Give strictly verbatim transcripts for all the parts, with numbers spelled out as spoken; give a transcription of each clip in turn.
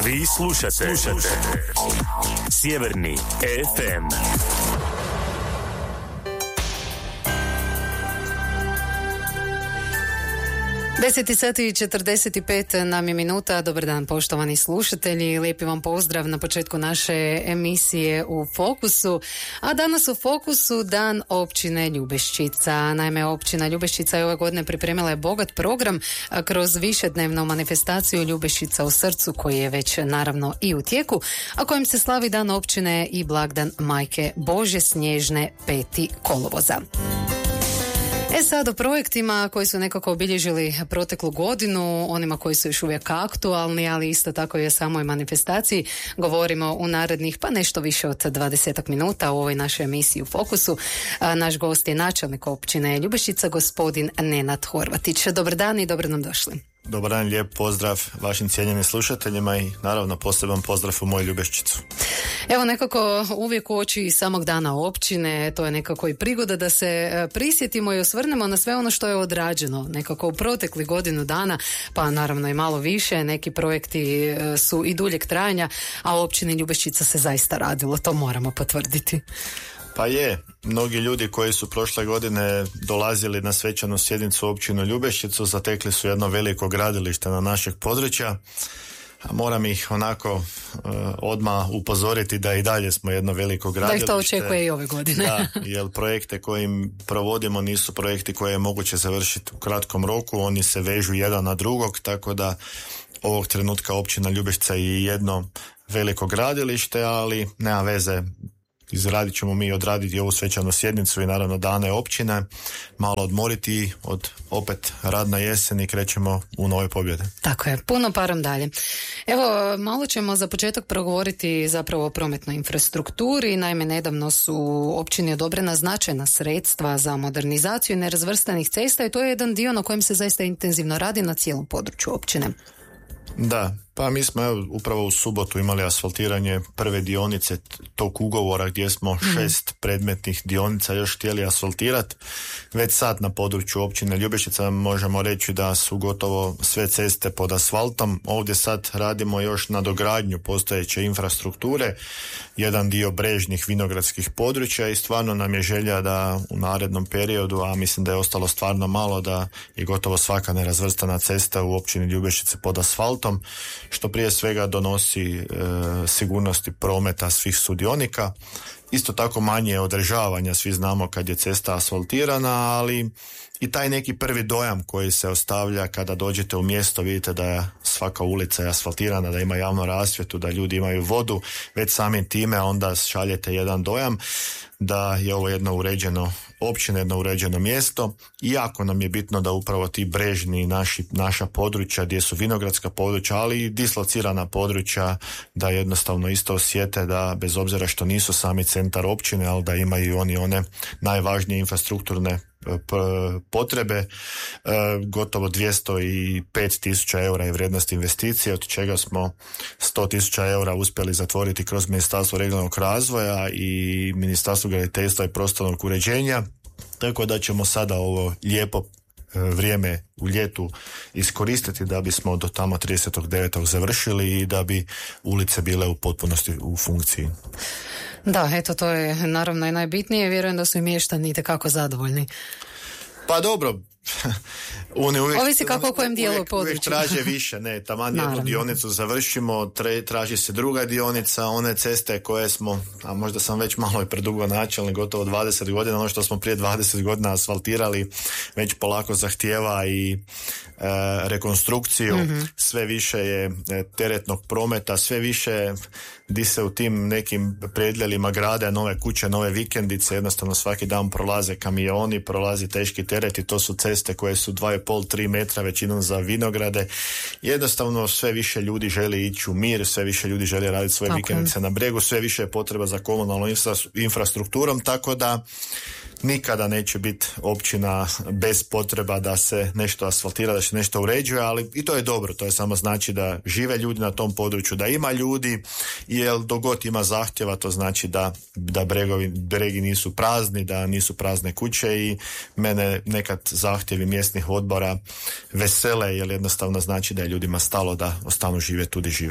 Vi slušate, slušate. Sjeverni ef em. deset sati i četrdeset pet nam je minuta. Dobar dan poštovani slušatelji, lijepi vam pozdrav na početku naše emisije U fokusu. A danas u fokusu dan općine Ljubeščica. Naime, općina Ljubeščica je ove godine pripremila je bogat program kroz višednevnu manifestaciju Ljubeščica u srcu, koji je već naravno i u tijeku, a kojim se slavi dan općine i blagdan Majke Božje snježne peti kolovoza. E sad o projektima koji su nekako obilježili proteklu godinu, onima koji su još uvijek aktualni, ali isto tako i o samoj manifestaciji govorimo u narednih pa nešto više od dvadesetak minuta u ovoj našoj emisiji U fokusu. A, naš gost je načelnik općine Ljubeščica, gospodin Nenad Horvatić. Dobar dan i dobro nam došli. Dobar dan, lijep pozdrav vašim cijenjenim slušateljima i naravno poseban pozdrav u moju Ljubeščicu. Evo, nekako uvijek u oči samog dana općine, to je nekako i prigoda da se prisjetimo i osvrnemo na sve ono što je odrađeno nekako u protekli godinu dana, pa naravno i malo više. Neki projekti su i duljeg trajanja, a u općini Ljubeščica se zaista radilo, to moramo potvrditi. Pa je, mnogi ljudi koji su prošle godine dolazili na svečanu sjednicu u općinu Ljubeščicu zatekli su jedno veliko gradilište na našeg područja. A moram ih onako uh, odmah upozoriti da i dalje smo jedno veliko gradilište. Da ih to očekuje i ove godine. Da, jer projekte kojim provodimo nisu projekti koje je moguće završiti u kratkom roku, oni se vežu jedan na drugog, tako da ovog trenutka općina Ljubeščica je jedno veliko gradilište, ali nema veze. Izradit ćemo mi odraditi ovu svečanu sjednicu i naravno dane općine, malo odmoriti od opet rad na jesen i krećemo u nove pobjede. Tako je, puno parom dalje. Evo, malo ćemo za početak progovoriti zapravo o prometnoj infrastrukturi. Naime, nedavno su općini odobrena značajna sredstva za modernizaciju nerazvrstanih cesta i to je jedan dio na kojem se zaista intenzivno radi na cijelom području općine. Da, pa mi smo evo, upravo u subotu imali asfaltiranje prve dionice tog ugovora gdje smo šest mm. predmetnih dionica još htjeli asfaltirati. Već sad na području općine Ljubeščica možemo reći da su gotovo sve ceste pod asfaltom. Ovdje sad radimo još na dogradnju postojeće infrastrukture, jedan dio brežnih vinogradskih područja i stvarno nam je želja da u narednom periodu, a mislim da je ostalo stvarno malo, da je gotovo svaka nerazvrstana cesta u općini Ljubeščice pod asfaltom, što prije svega donosi e, sigurnosti prometa svih sudionika. Isto tako manje održavanja, svi znamo kad je cesta asfaltirana, ali i taj neki prvi dojam koji se ostavlja kada dođete u mjesto, vidite da je svaka ulica je asfaltirana, da ima javnu rasvjetu, da ljudi imaju vodu, već samim time onda šaljete jedan dojam da je ovo jedno uređeno općina, jedno uređeno mjesto. Iako nam je bitno da upravo ti brežni naši, naša područja gdje su vinogradska područja, ali i dislocirana područja, da jednostavno isto osjete da bez obzira što nisu sami centar općine, ali da imaju oni one najvažnije infrastrukturne potrebe. Gotovo dvjesto pet tisuća eura je vrijednost investicije, od čega smo sto tisuća eura uspjeli zatvoriti kroz Ministarstvo regionalnog razvoja i Ministarstvo graditeljstva i prostornog uređenja, tako da ćemo sada ovo lijepo vrijeme u ljetu iskoristiti da bismo do tamo tridesetog devetog završili i da bi ulice bile u potpunosti u funkciji. Da, eto, to je naravno i najbitnije. Vjerujem da su i mještani itekako zadovoljni. Pa dobro, Oni uvijek, ovisi kako u kojem dijelu uvijek, područja. uvijek traže više, ne, taman jednu dionicu završimo, tre, traži se druga dionica, one ceste koje smo, a možda sam već malo i predugo načelni, gotovo dvadeset godina, ono što smo prije dvadeset godina asfaltirali, već polako zahtijeva i e, rekonstrukciju, mm-hmm. sve više je teretnog prometa, sve više di se u tim nekim predjelima grade nove kuće, nove vikendice, jednostavno svaki dan prolaze kamioni, prolazi teški teret i to su ceste koje su dva i pol, tri metra većinom za vinograde. Jednostavno sve više ljudi želi ići u mir, sve više ljudi želi raditi svoje okay. vikendice na bregu, sve više je potreba za komunalnom infra- infrastrukturom, tako da nikada neće biti općina bez potreba da se nešto asfaltira, da se nešto uređuje, ali i to je dobro, to je samo znači da žive ljudi na tom području, da ima ljudi, jer dogod ima zahtjeva, to znači da, da bregovi, bregi nisu prazni, da nisu prazne kuće i mene nekad zahtjevi mjesnih odbora vesele, jer jednostavno znači da je ljudima stalo da ostanu živjeti tu gdje žive.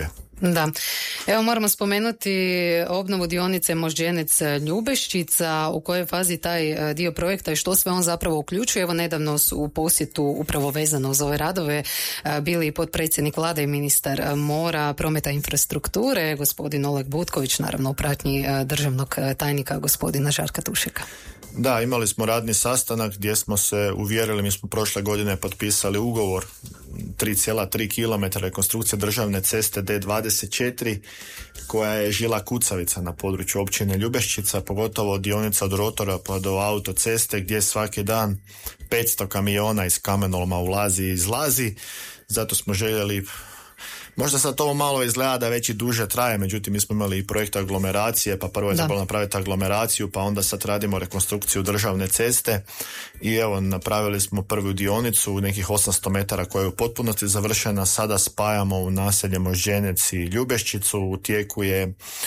Da. Evo moramo spomenuti obnovu dionice Moždženec Ljubeščica, u kojoj fazi taj dio projekta i što sve on zapravo uključuje. Evo nedavno su u posjetu upravo vezano za ove radove bili potpredsjednik vlade i ministar mora, prometa i infrastrukture, gospodin Oleg Butković, naravno u pratnji državnog tajnika gospodina Žarka Tušeka. Da, imali smo radni sastanak gdje smo se uvjerili, mi smo prošle godine potpisali ugovor tri zarez tri kilometra rekonstrukcije državne ceste D dvadeset četiri koja je žila kucavica na području općine Ljubeščica, pogotovo dionica od rotora pa do autoceste gdje svaki dan petsto kamiona iz kamenoloma ulazi i izlazi. Zato smo željeli, možda sad to malo izgleda da već i duže traje, međutim mi smo imali i projekt aglomeracije, pa prvo je trebalo napraviti aglomeraciju, pa onda sad radimo rekonstrukciju državne ceste i evo napravili smo prvu dionicu u nekih osamsto metara koja je u potpunosti završena, sada spajamo u naselje Moždženec i Ljubeščicu, u tijeku je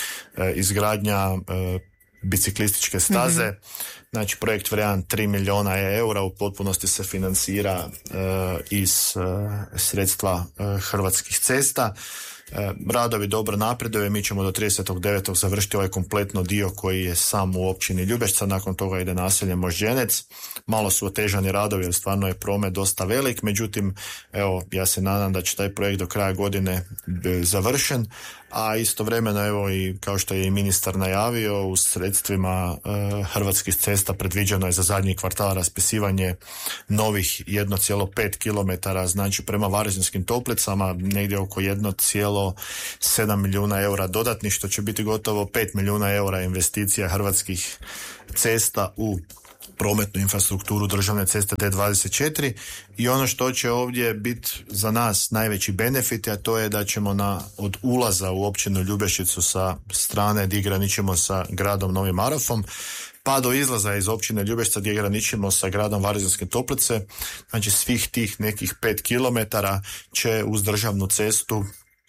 e, izgradnja e, biciklističke staze, mm-hmm. Znači projekt vrijedan tri milijuna eura u potpunosti se financira e, iz e, sredstva e, Hrvatskih cesta. E, radovi dobro napreduju, mi ćemo do tridesetog devetog završiti ovaj kompletno dio koji je sam u općini Ljubeščica, nakon toga ide naselje Moždženec. Malo su otežani radovi jer stvarno je promet dosta velik, međutim evo ja se nadam da će taj projekt do kraja godine završen, a istovremeno evo i kao što je i ministar najavio u sredstvima e, Hrvatskih cesta predviđeno je za zadnji kvartal raspisivanje novih jedan zarez pet kilometara, znači prema Varaždinskim Toplicama negdje oko jedan zarez sedam milijuna eura dodatnih, što će biti gotovo pet milijuna eura investicija Hrvatskih cesta u prometnu infrastrukturu državne ceste D dvadeset četiri i ono što će ovdje biti za nas najveći benefit, a to je da ćemo na, od ulaza u općinu Ljubeščicu sa strane gdje graničimo sa gradom Novim Marofom pa do izlaza iz općine Ljubeščica gdje graničimo sa gradom Varaždinske Toplice, znači svih tih nekih pet kilometara će uz državnu cestu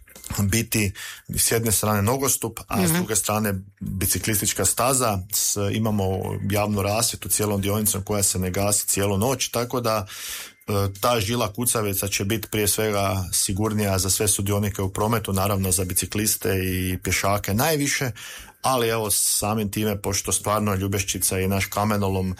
biti s jedne strane nogostup, a mm-hmm. s druge strane biciklistička staza, s, imamo javnu rasvjetu cijelom dionicom koja se ne gasi cijelu noć, tako da e, ta žila kucavica će biti prije svega sigurnija za sve sudionike u prometu, naravno za bicikliste i pješake najviše, ali evo samim time, pošto stvarno Ljubeščica i naš kamenolom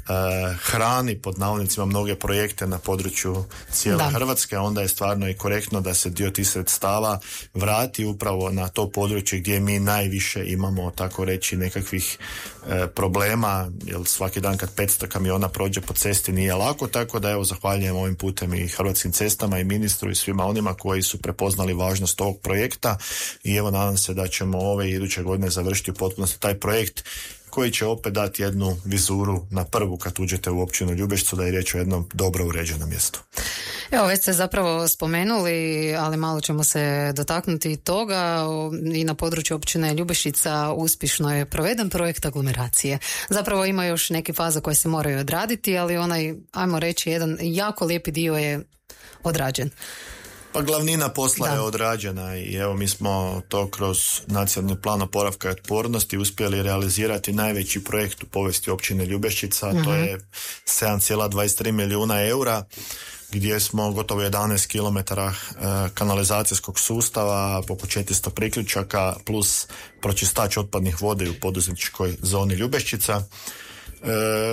hrani pod navodnicima mnoge projekte na području cijele da. Hrvatske, onda je stvarno i korektno da se dio tih sredstava vrati upravo na to područje gdje mi najviše imamo, tako reći, nekakvih e, problema, jer svaki dan kad petsto kamiona prođe po cesti nije lako, tako da evo zahvaljujem ovim putem i Hrvatskim cestama i ministru i svima onima koji su prepoznali važnost ovog projekta i evo nadam se da ćemo ove i iduće godine završiti u potpunosti taj projekt koji će opet dati jednu vizuru na prvu kad uđete u općinu Ljubeščicu, da je riječ o jednom dobro uređenom mjestu. Evo, već ste zapravo spomenuli, ali malo ćemo se dotaknuti toga. I na području općine Ljubeščica uspješno je proveden projekt aglomeracije. Zapravo ima još neke faze koje se moraju odraditi, ali onaj, ajmo reći, jedan jako lijepi dio je odrađen. Pa glavnina posla da. je odrađena i evo mi smo to kroz nacionalni plan oporavka i otpornosti uspjeli realizirati najveći projekt u povijesti općine Ljubeščica, uh-huh. to je sedam zarez dvadeset tri milijuna eura gdje smo gotovo jedanaest kilometara e, kanalizacijskog sustava, oko četiristo priključaka plus pročistač otpadnih vode u poduzetničkoj zoni Ljubeščica. E,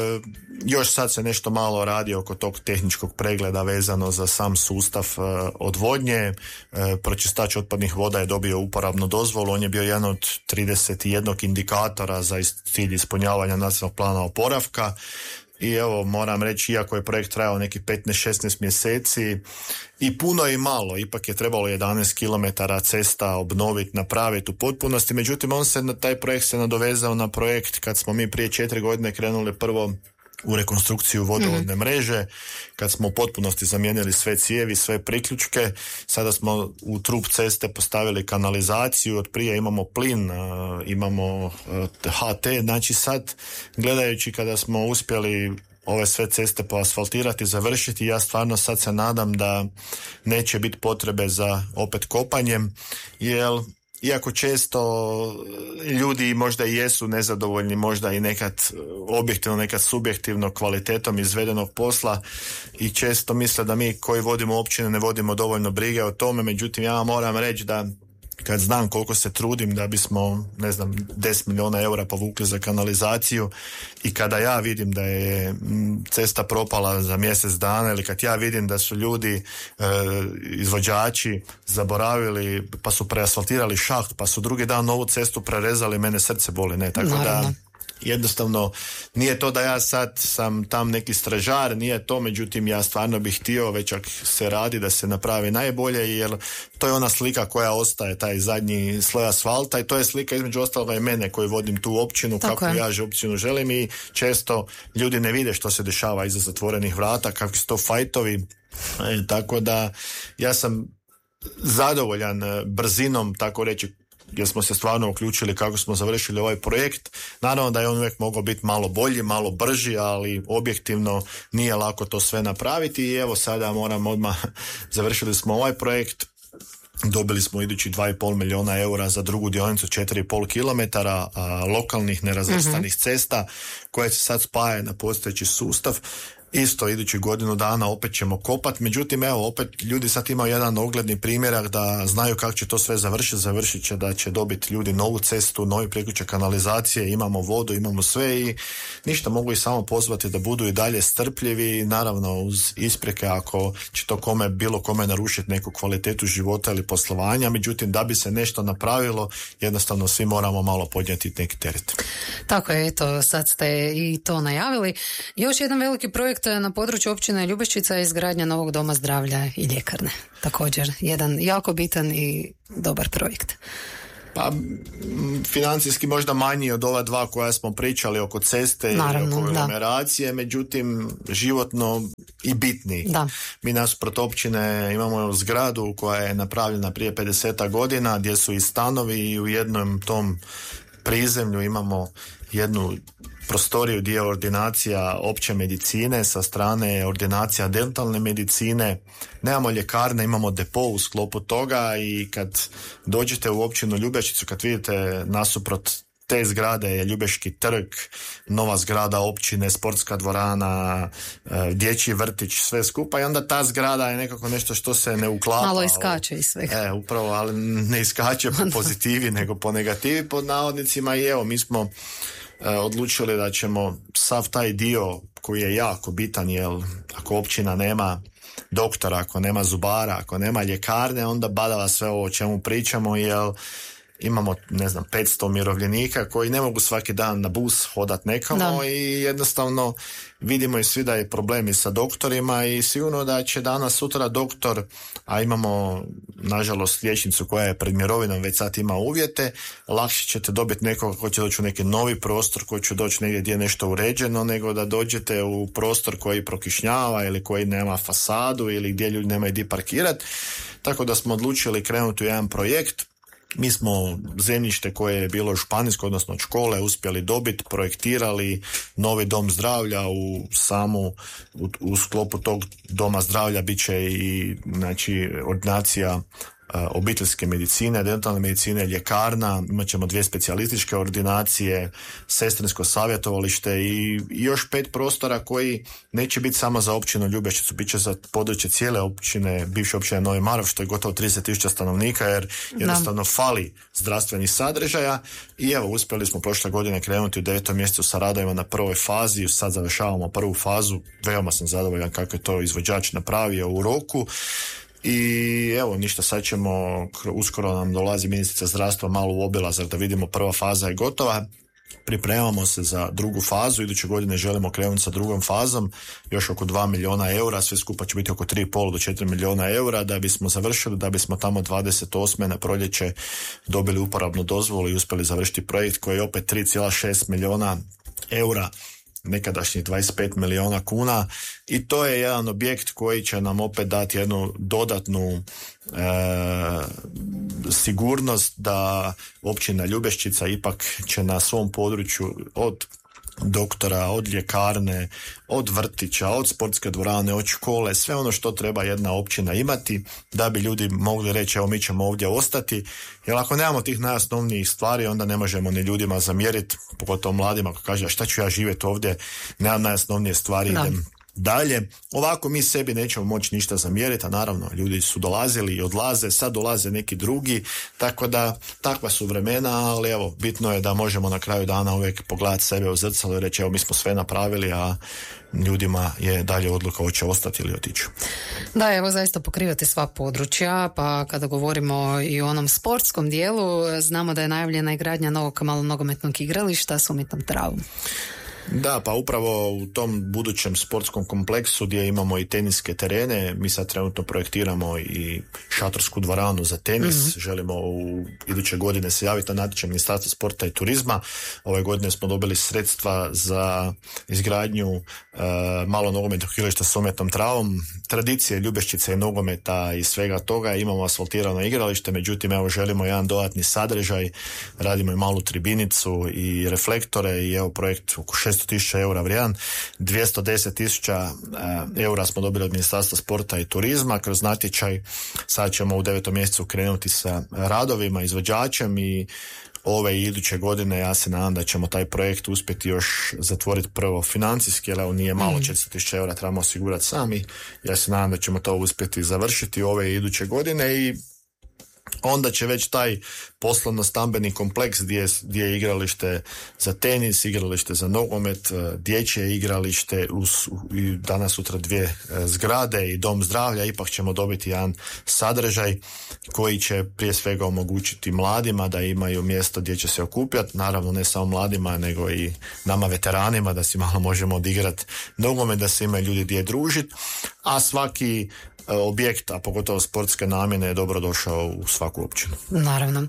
još sad se nešto malo radi oko tog tehničkog pregleda vezano za sam sustav e, odvodnje. E, pročistač otpadnih voda je dobio uporabnu dozvolu, on je bio jedan od trideset jedan indikatora za cilj ispunjavanja nacionalnog plana oporavka. I evo moram reći, iako je projekt trajao neki petnaest šesnaest mjeseci i puno i malo, ipak je trebalo jedanaest kilometara cesta obnoviti, napraviti u potpunosti, međutim on se na taj projekt se nadovezao na projekt kad smo mi prije četiri godine krenuli prvo u rekonstrukciju vodovodne mm-hmm. mreže, kad smo u potpunosti zamijenili sve cijevi, sve priključke, sada smo u trup ceste postavili kanalizaciju, od prije imamo plin, imamo ha te, znači sad gledajući kada smo uspjeli ove sve ceste poasfaltirati, završiti, ja stvarno sad se nadam da neće biti potrebe za opet kopanjem, jer iako često ljudi možda i jesu nezadovoljni, možda i nekad objektivno, nekad subjektivno kvalitetom izvedenog posla i često misle da mi koji vodimo općine ne vodimo dovoljno brige o tome, međutim ja moram reći da kad znam koliko se trudim da bismo, ne znam, deset milijuna eura povukli za kanalizaciju i kada ja vidim da je cesta propala za mjesec dana ili kad ja vidim da su ljudi, e, izvođači zaboravili pa su preasfaltirali šaht pa su drugi dan novu cestu prerezali, mene srce boli, ne, tako Naravno. da jednostavno nije to da ja sad sam tam neki stražar, nije to, međutim ja stvarno bih htio već ako se radi da se napravi najbolje, jer to je ona slika koja ostaje, taj zadnji sloj asfalta, i to je slika između ostaloga i mene koji vodim tu općinu, tako kako je. ja općinu želim, i često ljudi ne vide što se dešava iza zatvorenih vrata, kakvi su to fajtovi, e, tako da ja sam zadovoljan brzinom, tako reći, jer smo se stvarno uključili kako smo završili ovaj projekt. Naravno da je on uvijek mogao biti malo bolji, malo brži, ali objektivno nije lako to sve napraviti i evo sada moram odmah, završili smo ovaj projekt, dobili smo idući dva i pol milijuna eura za drugu dionicu četiri i pol kilometara a, lokalnih nerazvrstanih mm-hmm. cesta koje se sad spaje na postojeći sustav. Isto idući godinu dana opet ćemo kopat, međutim evo opet ljudi sad imaju jedan ogledni primjerak da znaju kako će to sve završiti, završit će da će dobiti ljudi novu cestu, novi priključak kanalizacije, imamo vodu, imamo sve i ništa, mogu ih samo pozvati da budu i dalje strpljivi, naravno uz isprike ako će to kome, bilo kome narušiti neku kvalitetu života ili poslovanja, međutim da bi se nešto napravilo jednostavno svi moramo malo podnijeti neki teret. Tako je, eto sad ste i to najavili. Još jedan veliki projekt na području općine Ljubeščica je izgradnja novog doma zdravlja i ljekarne. Također, jedan jako bitan i dobar projekt. Pa, financijski možda manji od ova dva koja smo pričali oko ceste Naravno, i oko da. aglomeracije, međutim, životno i bitni. Da. Mi nasuprot općine imamo zgradu koja je napravljena prije pedeset godina, gdje su i stanovi i u jednom tom prizemlju imamo jednu prostoriju dio ordinacija opće medicine, sa strane ordinacija dentalne medicine. Nemamo ljekarne, imamo depo u sklopu toga i kad dođete u općinu Ljubeščicu, kad vidite nasuprot te zgrade je Ljubeški trg, nova zgrada općine, sportska dvorana, dječji vrtić, sve skupa i onda ta zgrada je nekako nešto što se ne uklapa. Malo iskače iz svega. E, upravo, ali ne iskače po pozitivi nego po negativi pod navodnicima i evo mi smo odlučili da ćemo sav taj dio koji je jako bitan, jer ako općina nema doktora, ako nema zubara, ako nema ljekarne, onda badava sve ovo o čemu pričamo, jer imamo, ne znam, petsto umirovljenika koji ne mogu svaki dan na bus hodat nekamo da. I jednostavno vidimo i svi da je problemi sa doktorima i sigurno da će danas sutra doktor, a imamo nažalost liječnicu koja je pred mirovinom, već sad ima uvjete, lakše ćete dobiti nekoga ko će doći u neki novi prostor, koji će doći negdje gdje je nešto uređeno, nego da dođete u prostor koji prokišnjava ili koji nema fasadu ili gdje ljudi nemaju gdje parkirati. Tako da smo odlučili krenuti u jedan projekt. Mi smo zemljište koje je bilo županijsko, odnosno od škole, uspjeli dobiti, projektirali novi dom zdravlja u samu, u, u sklopu tog doma zdravlja bit će i znači, ordinacija obiteljske medicine, dentalne medicine, ljekarna, imat ćemo dvije specijalističke ordinacije, sestrinsko savjetovalište i, i još pet prostora koji neće biti samo za općinu Ljubeščicu, bit će za područje cijele općine, bivše općine Novi Marof, što je gotovo trideset tisuća stanovnika, jer jednostavno da. fali zdravstvenih sadržaja i evo, uspjeli smo prošle godine krenuti u devetom mjesecu sa radovima na prvoj fazi, sad završavamo prvu fazu, veoma sam zadovoljan kako je to izvođač napravio u roku. I evo, ništa, sad ćemo, uskoro nam dolazi ministrica zdravstva malo u obilazak da vidimo, prva faza je gotova. Pripremamo se za drugu fazu, iduće godine želimo krenuti sa drugom fazom, još oko dva milijuna eura, sve skupa će biti oko tri i pol do četiri milijuna eura da bismo završili, da bismo tamo dvadeset osme na proljeće dobili uporabnu dozvolu i uspjeli završiti projekt koji je opet tri zarez šest milijuna eura, nekadašnjih dvadeset pet milijuna kuna i to je jedan objekt koji će nam opet dati jednu dodatnu e, sigurnost da općina Ljubeščica ipak će na svom području od doktora, od ljekarne, od vrtića, od sportske dvorane, od škole, sve ono što treba jedna općina imati da bi ljudi mogli reći evo mi ćemo ovdje ostati, jer ako nemamo tih najosnovnijih stvari onda ne možemo ni ljudima zamjeriti, pogotovo mladima ako kaže šta ću ja živjeti ovdje, nemam najosnovnije stvari, idem dalje. Ovako mi sebi nećemo moći ništa zamjeriti, a naravno ljudi su dolazili i odlaze, sad dolaze neki drugi, tako da takva su vremena, ali evo, bitno je da možemo na kraju dana uvijek pogledati sebe u zrcalo i reći evo mi smo sve napravili, a ljudima je dalje odluka hoće ostati ili otići. Da, evo zaista pokrivate sva područja, pa kada govorimo i o onom sportskom dijelu, znamo da je najavljena i gradnja novog malonogometnog igrališta s umjetnom travom. Da, pa upravo u tom budućem sportskom kompleksu gdje imamo i teniske terene, mi sad trenutno projektiramo i šatorsku dvoranu za tenis, mm-hmm. želimo u iduće godine se javiti na natječaj Ministarstva sporta i turizma. Ove godine smo dobili sredstva za izgradnju uh, malo nogometnog igrališta s umjetnom travom. Tradicije Ljubeščice i nogometa i svega toga, imamo asfaltirano igralište, međutim evo želimo jedan dodatni sadržaj, radimo i malu tribinicu i reflektore i evo projekt oko šesto tisuća eura vrijedan, dvjesto deset tisuća eura smo dobili od Ministarstva sporta i turizma kroz natječaj. Sad ćemo u devetom mjesecu krenuti sa radovima, izvođačem i ove i iduće godine ja se nadam da ćemo taj projekt uspjeti još zatvoriti prvo financijski, jer evo nije malo, četiristo tisuća eura trebamo osigurati sami. Ja se nadam da ćemo to uspjeti završiti ove i iduće godine i onda će već taj poslovno-stambeni kompleks gdje je, gdje je igralište za tenis, igralište za nogomet, dječje igralište, uz, i danas sutra dvije zgrade i dom zdravlja, ipak ćemo dobiti jedan sadržaj koji će prije svega omogućiti mladima da imaju mjesto gdje će se okupljati, naravno ne samo mladima nego i nama veteranima da si malo možemo odigrati nogomet, da se imaju ljudi gdje družiti, a svaki objekt, a pogotovo sportske namjene je dobro došao u svaku općinu. Naravno.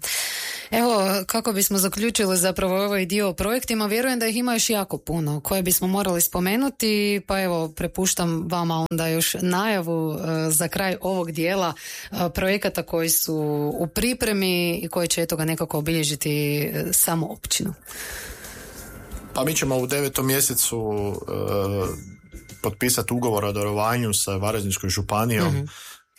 Evo, kako bismo zaključili zapravo ovaj dio o projektima, vjerujem da ih ima još jako puno koje bismo morali spomenuti, pa evo, prepuštam vama onda još najavu uh, za kraj ovog dijela uh, projekata koji su u pripremi i koji će eto ga nekako obilježiti uh, samo općinu. Pa mi ćemo u devetom mjesecu uh, potpisati ugovor o darovanju sa Varaždinskom županijom, mm-hmm.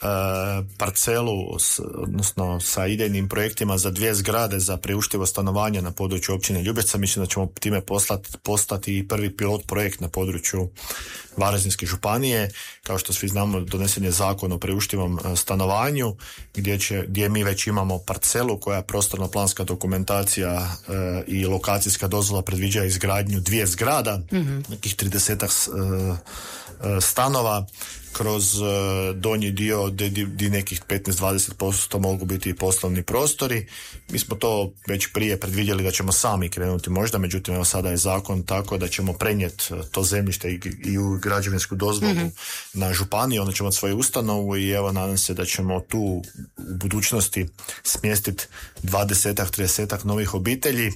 e, parcelu, s, odnosno sa idejnim projektima za dvije zgrade za priuštivo stanovanje na području općine Ljubešca. Mislim da ćemo time poslati, postati i prvi pilot projekt na području Varaždinske županije. Kao što svi znamo, donesen je zakon o priuštivom stanovanju gdje, će, gdje mi već imamo parcelu koja prostorno-planska dokumentacija e, i lokacijska dozvola predviđa izgradnju dvije zgrada, mm-hmm. nekih tridesetak e, stanova kroz donji dio gdje nekih petnaest do dvadeset posto mogu biti i poslovni prostori. Mi smo to već prije predvidjeli da ćemo sami krenuti možda, međutim evo sada je zakon tako da ćemo prenijeti to zemljište i, i u građevinsku dozvolu mm-hmm. na županiju, onda ćemo svoju ustanovu i evo nadam se da ćemo tu u budućnosti smjestiti dvadesetak, tridesetak novih obitelji.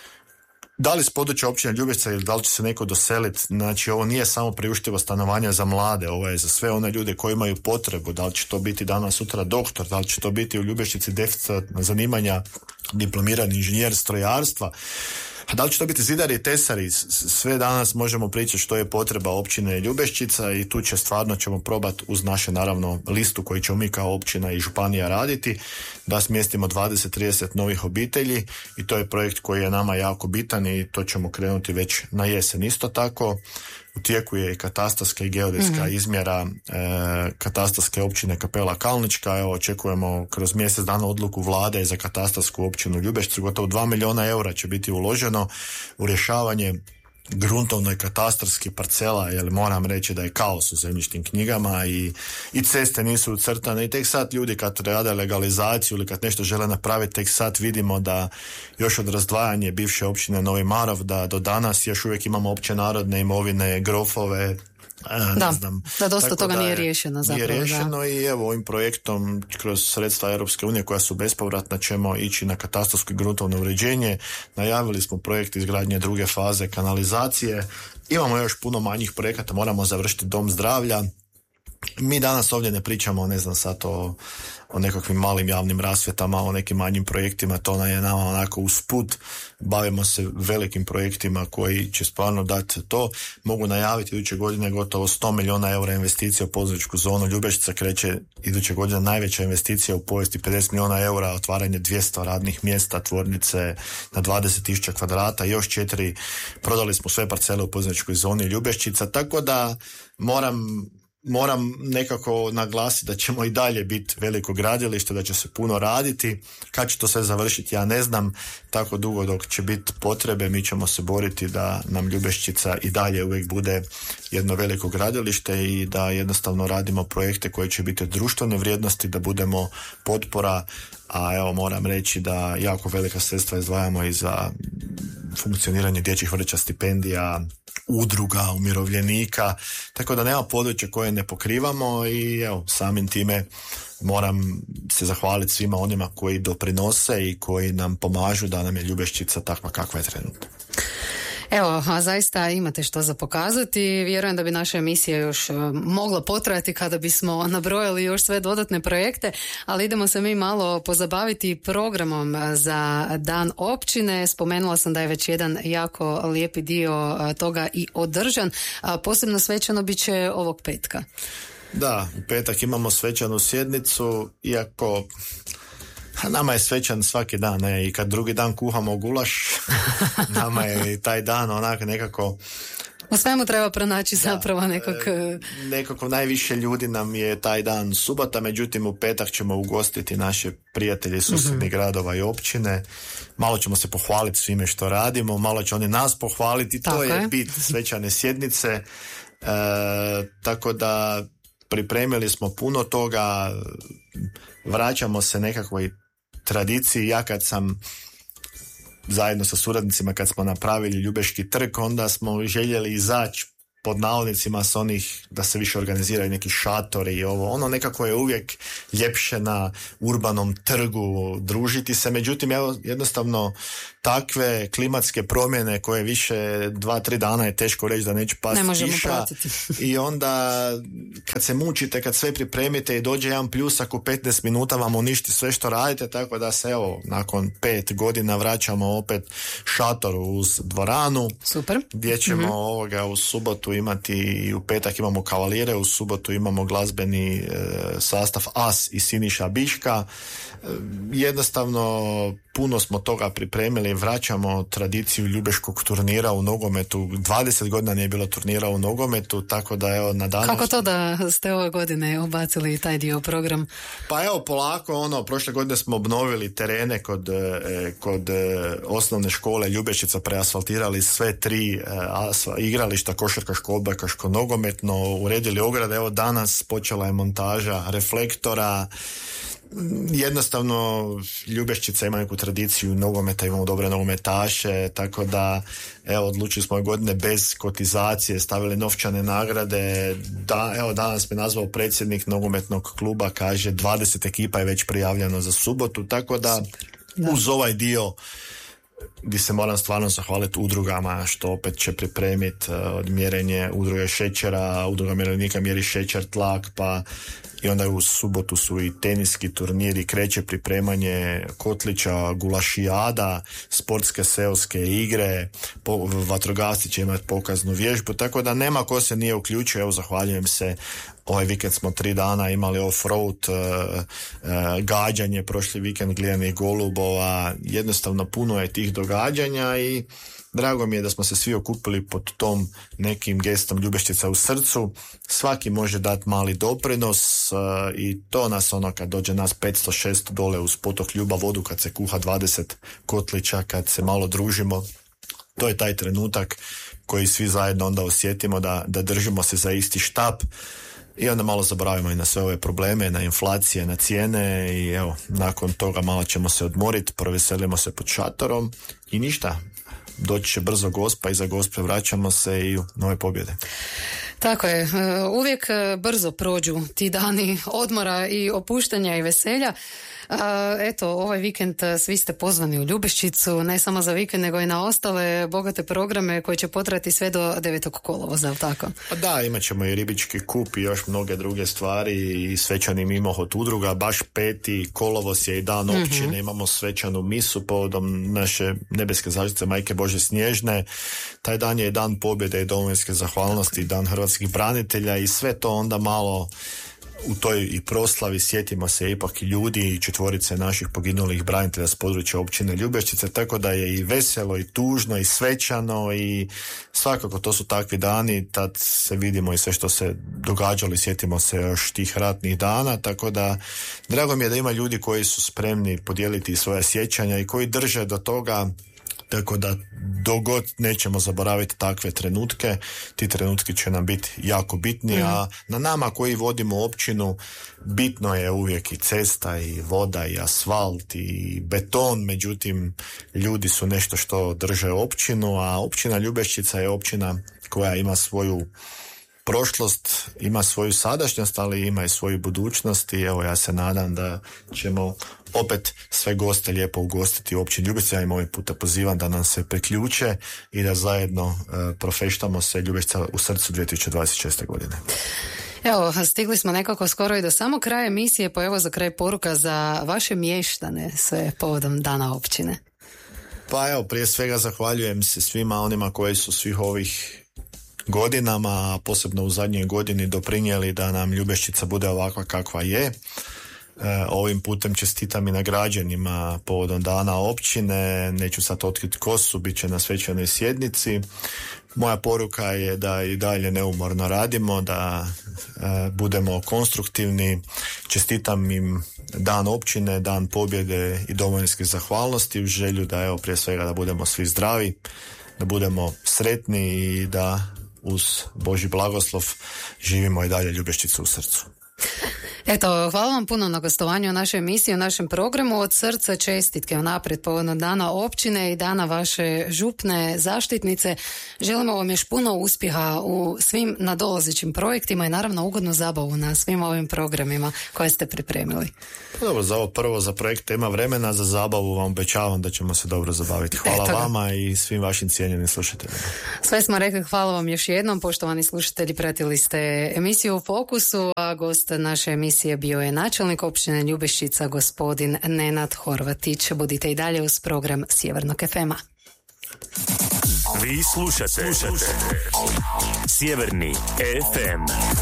Da li s područja općine Ljubešca ili da li će se neko doseliti, znači ovo nije samo priuštivo stanovanje za mlade, ovo je za sve one ljude koji imaju potrebu, da li će to biti danas sutra doktor, da li će to biti u Ljubeščici deficit zanimanja diplomirani inženjer strojarstva, a da li će to biti zidari i tesari, sve danas možemo pričati što je potreba općine Ljubeščica i tu će stvarno ćemo probati uz naše naravno listu koju ćemo mi kao općina i županija raditi, da smjestimo dvadeset do trideset novih obitelji i to je projekt koji je nama jako bitan i to ćemo krenuti već na jesen. Isto tako u tijeku je i katastarska i geodetska mm-hmm. izmjera e, katastarske općine Kapela Kalnička. Evo, očekujemo kroz mjesec dana odluku vlade za katastarsku općinu Ljubešću. Gotovo dva milijuna eura će biti uloženo u rješavanje gruntovno i katastarski parcela, jer moram reći da je kaos u zemljišnim knjigama i, i ceste nisu ucrtane i tek sad ljudi kad rade legalizaciju ili kad nešto žele napraviti, tek sad vidimo da još od razdvajanja bivše općine Novi Marov da do danas još uvijek imamo opće narodne imovine, grofove, Da, ne znam. da dosta Tako toga da nije riješeno zapravo. Nije riješeno da. I evo ovim projektom kroz sredstva Europske unije koja su bespovratna ćemo ići na katastarsko i gruntovno uređenje. Najavili smo projekt izgradnje druge faze kanalizacije. Imamo još puno manjih projekata, moramo završiti dom zdravlja. Mi danas ovdje ne pričamo, ne znam sad o, o nekakvim malim javnim rasvjetama, o nekim manjim projektima, to je nama onako usput. Bavimo se velikim projektima koji će stvarno dati to. Mogu najaviti iduće godine gotovo sto milijuna eura investicija u poduzetničku zonu Ljubeščica. Kreće iduće godine najveća investicija u povijesti, pedeset milijuna eura, otvaranje dvjesto radnih mjesta, tvornice na dvadeset tisuća kvadrata, još četiri, prodali smo sve parcele u poduzetničkoj zoni Ljubeščica, tako da moram Moram nekako naglasiti da ćemo i dalje biti veliko gradilište, da će se puno raditi. Kad će to sve završiti, ja ne znam. Tako dugo dok će biti potrebe, mi ćemo se boriti da nam Ljubeščica i dalje uvijek bude jedno veliko gradilište i da jednostavno radimo projekte koji će biti od društvene vrijednosti, da budemo potpora. A evo, moram reći da jako velika sredstva izdvajamo i za funkcioniranje dječjih vrtića, stipendija, udruga, umirovljenika, tako da nema područja koje ne pokrivamo i evo, samim time moram se zahvaliti svima onima koji doprinose i koji nam pomažu da nam je Ljubeščica takva kakva je trenutno. Evo, a zaista imate što za pokazati. Vjerujem da bi naša emisija još mogla potrajati kada bismo nabrojali još sve dodatne projekte, ali idemo se mi malo pozabaviti programom za Dan općine. Spomenula sam da je već jedan jako lijepi dio toga i održan. A posebno svečano bit će ovog petka. Da, u petak imamo svečanu sjednicu, iako nama je svečan svaki dan, ne? I kad drugi dan kuhamo gulaš, nama je taj dan onak nekako... U svemu treba pronaći zapravo da, nekog... Nekako najviše ljudi nam je taj dan subota, međutim u petak ćemo ugostiti naše prijatelje susjednih mm-hmm. gradova i općine. Malo ćemo se pohvaliti svime što radimo, malo će oni nas pohvaliti, to je, je bit svečane sjednice. E, tako da pripremili smo puno toga, vraćamo se nekakvoj tradiciji. Ja kad sam zajedno sa suradnicima, kad smo napravili Ljubeški trg, onda smo željeli izaći pod navodnicima s onih da se više organiziraju neki šatori i ovo. Ono nekako je uvijek ljepše na urbanom trgu družiti se, međutim evo, jednostavno takve klimatske promjene koje više dva, tri dana je teško reći da neće pasti kiša i onda kad se mučite, kad sve pripremite i dođe jedan pljusak u petnaest minuta vam uništi sve što radite, tako da se evo nakon pet godina vraćamo opet šatoru uz dvoranu. Super. Gdje ćemo mm-hmm. ovoga u subotu imati, i u petak imamo kavalire, u subotu imamo glazbeni e, sastav As i Siniša Biška. E, jednostavno puno smo toga pripremili, vraćamo tradiciju ljubeškog turnira u nogometu. dvadeset godina nije bilo turnira u nogometu, tako da evo na danas... Kako to da ste ove godine obacili taj dio program? Pa evo polako, ono, prošle godine smo obnovili terene kod, eh, kod eh, osnovne škole Ljubeščica, preasfaltirali sve tri eh, asfa, igrališta, košarkaško, odbojkaško, nogometno, uredili ograde. Evo danas počela je montaža reflektora. Jednostavno Ljubeščica ima neku tradiciju nogometa, imamo dobre nogometaše, tako da evo odlučili smo ove godine bez kotizacije, stavili novčane nagrade. Da, evo danas me nazvao predsjednik nogometnog kluba, kaže dvadeset ekipa je već prijavljeno za subotu, tako da, da. uz ovaj dio gdje se moram stvarno zahvaliti udrugama što opet će pripremiti od mjerenje udruge šećera, udruga mjerenika mjeri šećer, tlak, pa i onda u subotu su i teniski turniri, kreće pripremanje kotlića, gulašijada, sportske seoske igre, po, vatrogasci će imati pokaznu vježbu, tako da nema ko se nije uključio. Evo zahvaljujem se, ovaj vikend smo tri dana imali off-road, uh, uh, gađanje, prošli vikend glijanih golubova, jednostavno puno je tih događanja i drago mi je da smo se svi okupili pod tom nekim gestom Ljubeščica u srcu. Svaki može dati mali doprinos uh, i to nas ono kad dođe nas petsto šesto dole uz potok Ljuba vodu, kad se kuha dvadeset kotlića, kad se malo družimo, to je taj trenutak koji svi zajedno onda osjetimo da, da držimo se za isti štap. I onda malo zaboravimo i na sve ove probleme, na inflacije, na cijene i evo, nakon toga malo ćemo se odmoriti, proveselimo se pod šatorom i ništa. Doći će brzo Gospa i za Gospe vraćamo se i u nove pobjede. Tako je, uvijek brzo prođu ti dani odmora i opuštanja i veselja. Eto, ovaj vikend svi ste pozvani u Ljubeščicu, ne samo za vikend nego i na ostale bogate programe koji će potrajati sve do devetog kolovoza, jel tako? Pa da, imat ćemo i ribički kup i još mnoge druge stvari i svečani mimohod udruga. Baš peti kolovoz je i dan općine, mm-hmm. imamo svečanu misu povodom naše nebeske zaštite Majke Bože Snježne. Taj dan je i dan pobjede i domovinske zahvalnosti, i dan hrvatskih branitelja i sve to onda malo u toj i proslavi sjetimo se ipak i ljudi i četvorice naših poginulih branitelja s područja općine Ljubeščice, tako da je i veselo i tužno i svečano i svakako to su takvi dani, tad se vidimo i sve što se događalo i sjetimo se još tih ratnih dana, tako da drago mi je da ima ljudi koji su spremni podijeliti svoja sjećanja i koji drže do toga. Tako da dogod nećemo zaboraviti takve trenutke, ti trenutki će nam biti jako bitni, mm. a na nama koji vodimo općinu bitno je uvijek i cesta i voda i asfalt i beton, međutim ljudi su nešto što drže općinu, a općina Ljubeščica je općina koja ima svoju prošlost, ima svoju sadašnjost, ali ima i svoju budućnost i evo ja se nadam da ćemo opet sve goste lijepo ugostiti u općini Ljubeščica. Ja im ovaj puta pozivam da nam se priključe i da zajedno e, profeštamo se Ljubeščica u srcu dvije tisuće dvadeset šeste. godine. Evo, stigli smo nekako skoro i do samog kraja emisije, pa evo za kraj poruka za vaše mještane sve povodom dana općine. Pa evo, prije svega zahvaljujem se svima onima koji su svih ovih godinama, posebno u zadnjoj godini doprinijeli da nam Ljubeščica bude ovakva kakva je. E, ovim putem čestitam i nagrađenima povodom dana općine, neću sad otkriti ko su, bit će na svečanoj sjednici. Moja poruka je da i dalje neumorno radimo, da e, budemo konstruktivni. Čestitam im dan općine, dan pobjede i domovinske zahvalnosti u želju da evo prije svega da budemo svi zdravi, da budemo sretni i da uz Božji blagoslov živimo i dalje Ljubeščicu u srcu. Eto, hvala vam puno na gostovanju u našoj emisiji, u našem programu. Od srca čestitke unaprijed povodom dana općine i dana vaše župne zaštitnice. Želimo vam još puno uspjeha u svim nadolazećim projektima i naravno ugodnu zabavu na svim ovim programima koje ste pripremili. Pa dobro, za ovo prvo, za projekt ima vremena, za zabavu vam obećavam da ćemo se dobro zabaviti. Hvala Eto. vama i svim vašim cijenjenim slušateljima. Sve smo rekli, hvala vam još jednom, poštovani slušatelji, pratili ste emisiju u Fokusu, a gost naše emisije bio je načelnik općine Ljubeščica, gospodin Nenad Horvatić. Budite i dalje uz program Sjevernog ef ema. Vi slušate, slušate. Sjeverni ef em.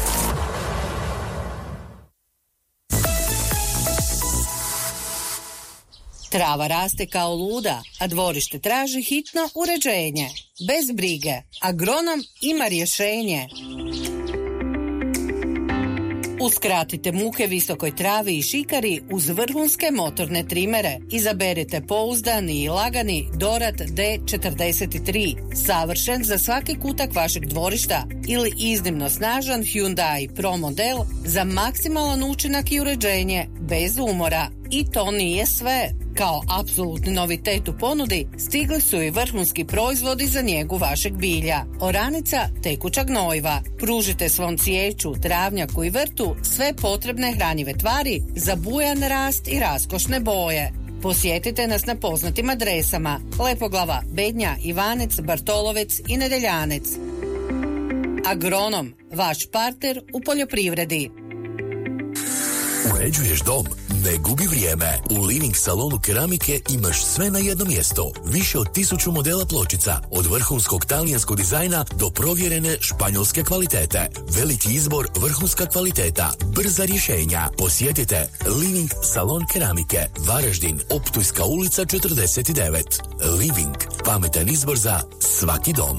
Trava raste kao luda, a dvorište traži hitno uređenje. Bez brige, agronom ima rješenje. Uskratite muke visokoj travi i šikari uz vrhunske motorne trimere. Izaberite pouzdani i lagani Dorad D četrdeset tri, savršen za svaki kutak vašeg dvorišta, ili iznimno snažan Hyundai Pro model za maksimalan učinak i uređenje bez umora. I to nije sve. Kao apsolutni novitet u ponudi stigli su i vrhunski proizvodi za njegu vašeg bilja. Oranica, tekuća gnojiva. Pružite svom cvijeću, travnjaku i vrtu sve potrebne hranjive tvari za bujan rast i raskošne boje. Posjetite nas na poznatim adresama: Lepoglava, Bednja, Ivanec, Bartolovec i Nedeljanec. Agronom, vaš partner u poljoprivredi. Uređuješ dom? Ne gubi vrijeme. U Living salonu keramike imaš sve na jedno mjesto. Više od tisuću modela pločica, od vrhunskog talijanskog dizajna do provjerene španjolske kvalitete. Veliki izbor, vrhunska kvaliteta, brza rješenja. Posjetite Living salon keramike, Varaždin, Optujska ulica četrdeset devet. Living, pametan izbor za svaki dom.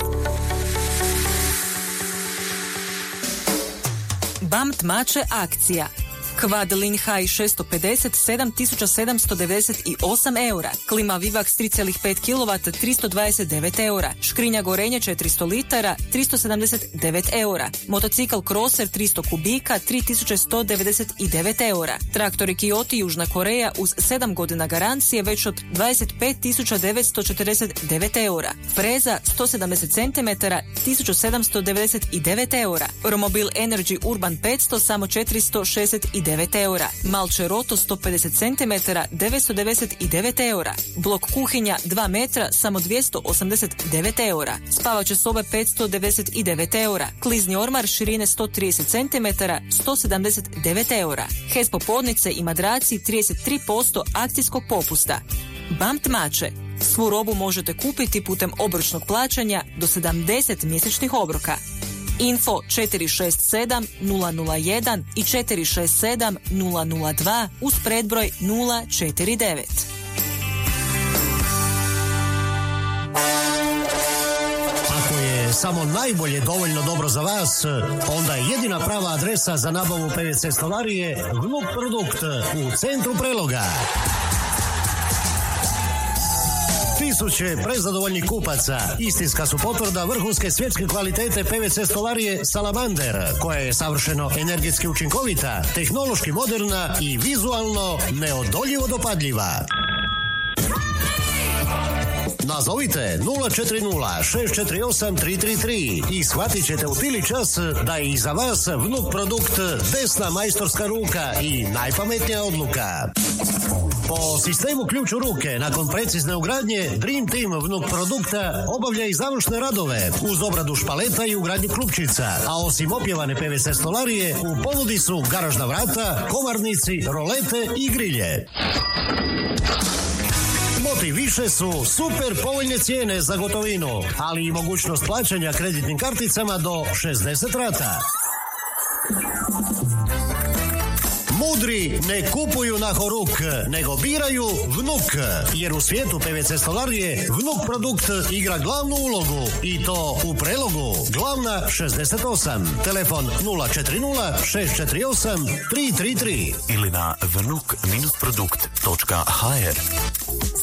BAMT Mače akcija. Quad Linhai šesto pedeset sedam tisuća sedamsto devedeset osam eura. Klima Vivax tri zarez pet kilovata tristo dvadeset devet eura. Škrinja gorenje četiristo litara tristo sedamdeset devet eura. Motocikl Crosser tristo kubika tri tisuće sto devedeset devet eura. Traktori Kioti Južna Koreja uz sedam godina garancije već od dvadeset pet tisuća devetsto četrdeset devet eura. Freza sto sedamdeset centimetara tisuću sedamsto devedeset devet eura. Romobil Energy Urban petsto samo četiristo šezdeset devet eura. Malče Roto sto pedeset centimetara devetsto devedeset devet eura. Blok kuhinja dva metra samo dvjesto osamdeset devet eura. Spavaće sobe petsto devedeset devet eura. Klizni ormar širine sto trideset centimetara sto sedamdeset devet eura. Hes popodnice i madraci trideset tri posto akcijskog popusta. Bamt mače. Svu robu možete kupiti putem obročnog plaćanja do sedamdeset mjesečnih obroka. Info četiri šest sedam nula nula jedan i četiri šest sedam nula nula dva uz predbroj nula četiri devet. Ako je samo najbolje dovoljno dobro za vas, onda je jedina prava adresa za nabavu P V C stolarije Vnuk Produkt u centru Preloga. Tisuće prezadovoljnih kupaca istinska su potvrda vrhunske svjetske kvalitete P V C stolarije Salamander, koja je savršeno energetski učinkovita, tehnološki moderna i vizualno neodoljivo dopadljiva. Nazovite nula četiri nula šest četiri osam tri tri tri i shvatit ćete u tili čas da je i za vas Vnuk Produkt desna majstorska ruka i najpametnija odluka. Po sistemu ključ u ruke, nakon precizne ugradnje, Dream Team Vnuk Produkta obavlja i završne radove uz obradu špaleta i ugradnju klupčica, a osim opjevane P V C stolarije u ponudi su garažna vrata, komarnici, rolete i grilje. Motiv više su super povoljne cijene za gotovinu, ali i mogućnost plaćanja kreditnim karticama do šezdeset rata. Mudri ne kupuju na horuk, nego biraju Vnuk, jer u svijetu P V C stolarije Vnuk Produkt igra glavnu ulogu i to u Prelogu, glavna šezdeset osam, telefon nula četiri nula šest četiri osam tri tri tri ili na vnuk produkt točka h r.